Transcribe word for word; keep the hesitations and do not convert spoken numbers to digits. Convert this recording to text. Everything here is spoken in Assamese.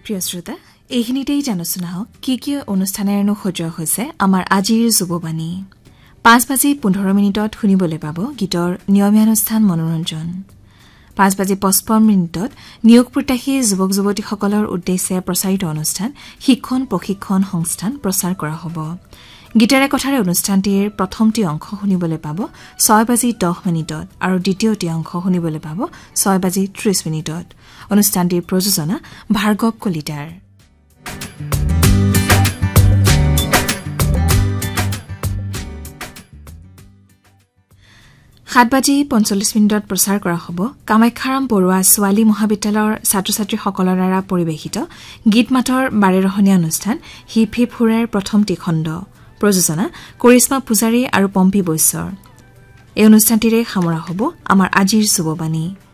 প্ৰিয় শ্ৰোতা এইখিনিতেই জানোচোনা হওক কি কি অনুষ্ঠানেৰেনো সজোৱা হৈছে আমাৰ আজিৰ যুৱবাণী পাঁচ বাজি পোন্ধৰ মিনিটত শুনিবলৈ পাব গীতৰ নিয়মীয়া অনুষ্ঠান মনোৰঞ্জন পাঁচ বাজি পঁচপন্ন মিনিটত নিয়োগ প্ৰত্যাশী যুৱক যুৱতীসকলৰ উদ্দেশ্যে প্ৰচাৰিত অনুষ্ঠান শিক্ষণ প্ৰশিক্ষণ সংস্থান প্ৰচাৰ কৰা হ'ব গীতাৰে কথাৰে অনুষ্ঠানটিৰ প্ৰথমটি অংশ শুনিবলৈ পাব ছয় বাজি দহ মিনিটত আৰু দ্বিতীয়টি অংশ শুনিবলৈ পাব ছয় বাজি ত্ৰিশ মিনিটত অনুষ্ঠানটিৰ প্ৰযোজনা ভাৰ্গৱ কলিতাৰ সাত বাজি পঞ্চল্লিশ মিনিটত প্ৰচাৰ কৰা হ'ব কামাখ্যাৰাম বৰুৱা ছোৱালী মহাবিদ্যালয়ৰ ছাত্ৰ ছাত্ৰীসকলৰ দ্বাৰা পৰিৱেশিত গীত মাতৰ বাৰেৰহণীয়া অনুষ্ঠান হিপ হিপ হুৰাৰ প্ৰথমটি খণ্ড প্ৰযোজনা কৰিশ্মা পূজাৰী আৰু পম্পী বৈশ্বৰ এই অনুষ্ঠানটিৰে সামৰা হ'ব আমাৰ আজিৰ যুৱবাণী